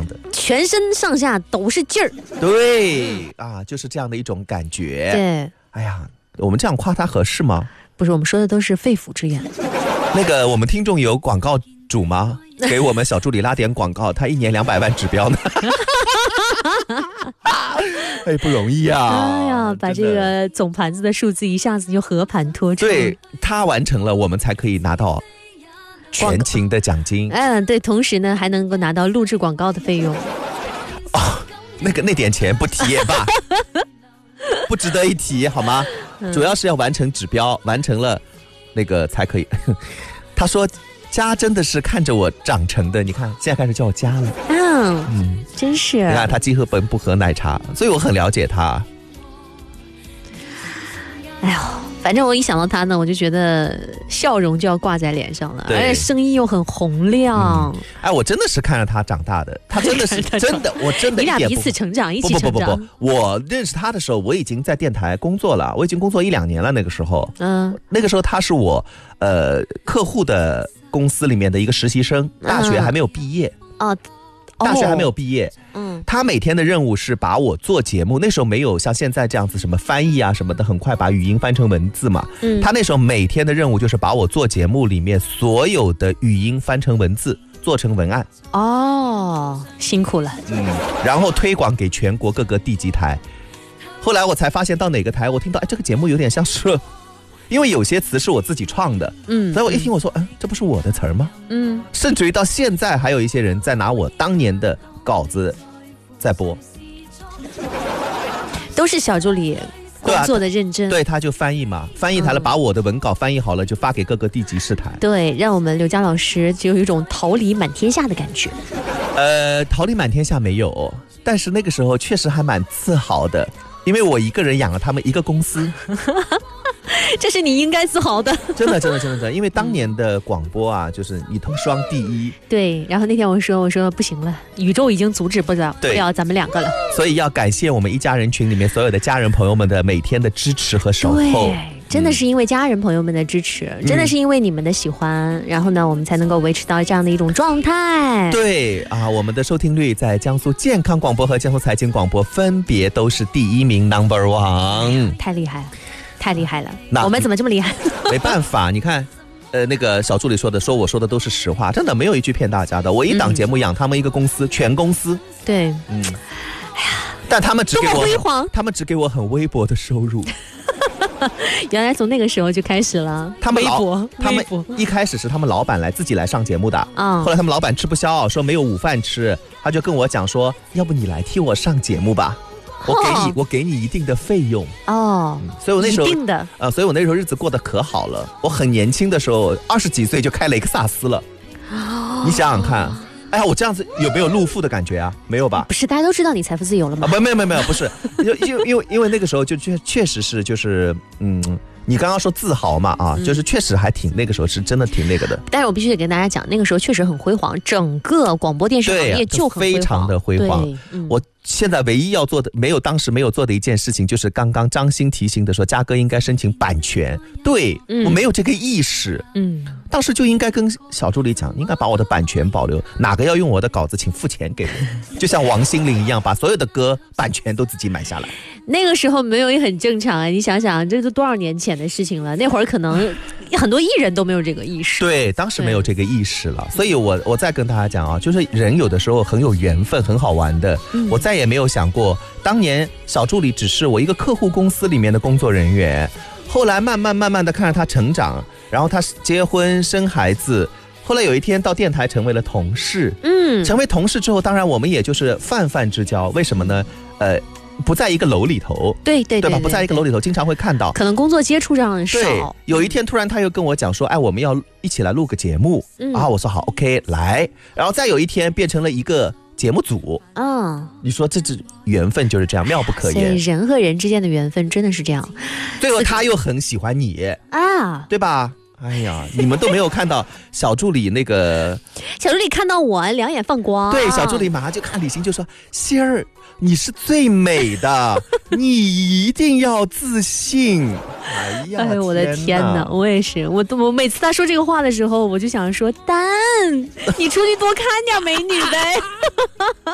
的， 全身上下都是劲儿。 对啊，就是这样的一种感觉。 对， 哎呀，我们这样夸他合适吗？ 不是，我们说的都是肺腑之言。 那个我们听众有广告主吗？给我们小助理拉点广告，他1年200万指标呢。哎，不容易啊！ 哎呀，把这个总盘子的数字一下子就和盘托出。 对，他完成了，我们才可以拿到全勤的奖金。 对，同时呢还能够拿到录制广告的费用。 哦，那点钱不提也罢，不值得一提好吗？主要是要完成指标，完成了那个才可以。他说家真的是看着我长成的，你看现在开始叫我家了。真是。你看他既喝本不喝奶茶，所以我很了解他。哎呦， 反正我一想到他呢，我就觉得笑容就要挂在脸上了，而且声音又很洪亮。 哎，我真的是看着他长大的，他真的是真的，我真的你俩彼此成长，一起成长。 不，我认识他的时候，我已经在电台工作了，我已经工作1-2年了。那个时候，那个时候他是我客户的公司里面的一个实习生，大学还没有毕业大学还没有毕业。他每天的任务是把我做节目，那时候没有像现在这样子什么翻译啊什么的，很快把语音翻成文字嘛。他那时候每天的任务就是把我做节目里面所有的语音翻成文字，做成文案。 辛苦了。 然后推广给全国各个地级台。后来我才发现到哪个台，我听到这个节目有点像是，因为有些词是我自己创的，所以我一听我说，这不是我的词儿吗？甚至于到现在还有一些人在拿我当年的稿子在播， 都是小助理工作的认真。 对，他就翻译嘛，翻译台了，把我的文稿翻译好了，就发给各个地级市台。 对，让我们刘佳老师就有一种桃李满天下的感觉。 桃李满天下没有，但是那个时候确实还蛮自豪的，因为我一个人养了他们一个公司。 这是你应该自豪的。真的，因为当年的广播啊，就是你同双第一。 对，然后那天我说不行了，宇宙已经阻止不了咱们2个了， 所以要感谢我们一家人群里面所有的家人朋友们的每天的支持和守候。 真的是因为家人朋友们的支持，真的是因为你们的喜欢，然后呢我们才能够维持到这样的一种状态。 对啊，我们的收听率在江苏健康广播和江苏财经广播分别都是第1名 No.1。 太厉害了，我们怎么这么厉害？ 没办法，你看那个小助理说我说的都是实话，真的没有一句骗大家的。我一档节目养他们一个公司，全公司。 对， 但他们只给我辉煌， 他们只给我很微薄的收入。 原来从那个时候就开始了。 他们一开始是他们老板自己来上节目的，后来他们老板吃不消，说没有午饭吃，他就跟我讲说，要不你来替我上节目吧。我给你一定的费用所以我那时候所以我那时候日子过得可好了。我很年轻的时候20几岁就开雷克萨斯了。你想想看，哎呀，我这样子有没有入富的感觉啊？没有吧？ 不是，大家都知道你财富自由了吗？ 没有，不是，因为那个时候就确实是就是你刚刚说自豪嘛就是确实还挺，那个时候是真的挺那个的。 但是我必须得跟大家讲，那个时候确实很辉煌，整个广播电视行业就很辉煌， 非常的辉煌。我现在唯一要做的，当时没有做的一件事情，就是刚刚张欣提醒的说，嘉哥应该申请版权。对，我没有这个意识。当时就应该跟小助理讲，应该把我的版权保留，哪个要用我的稿子，请付钱给我。就像王心凌一样，把所有的歌版权都自己买下来。 那个时候没有也很正常你想想，这都多少年前的事情了，那会儿可能很多艺人都没有这个意识。 对，当时没有这个意识了。所以我再跟大家讲就是人有的时候很有缘分，很好玩的。我再也没有想过，当年小助理只是我一个客户公司里面的工作人员，后来慢慢的看着他成长，然后他结婚生孩子，后来有一天到电台成为了同事。成为同事之后，当然我们也就是泛之交。为什么呢？不在一个楼里头， 对吧？不在一个楼里头，经常会看到， 可能工作接触上少。 对，有一天突然他又跟我讲说，我们要一起来录个节目我说好 OK 来，然后再有一天变成了一个节目组你说这缘分就是这样妙不可言。 所以人和人之间的缘分真的是这样。 最后他又很喜欢你对吧？哎呀，你们都没有看到小助理那个小助理看到我两眼放光。 对，小助理马上就看李欣就说，欣儿你是最美的，你一定要自信。哎呀， 我的天哪，我也是，我每次他说这个话的时候，我就想说，丹你出去多看点美女呗。